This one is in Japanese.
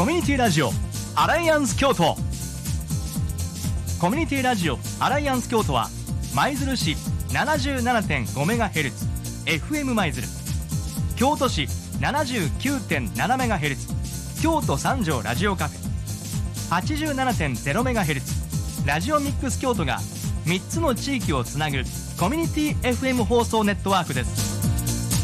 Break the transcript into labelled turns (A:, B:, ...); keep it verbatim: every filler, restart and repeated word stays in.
A: コミュニティラジオアライアンス京都。コミュニティラジオアライアンス京都は舞鶴市 ななじゅうななてんごメガヘルツ エフエム 舞鶴、京都市 ななじゅうきゅうてんななメガヘルツ 京都三条ラジオカフェ、 はちじゅうななてんゼロメガヘルツ ラジオミックス京都がみっつの地域をつなぐコミュニティ エフエム 放送ネットワークです。